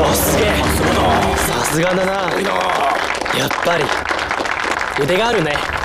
すげえ。 そうだ。 さすがだな。 いいな。 やっぱり腕があるね。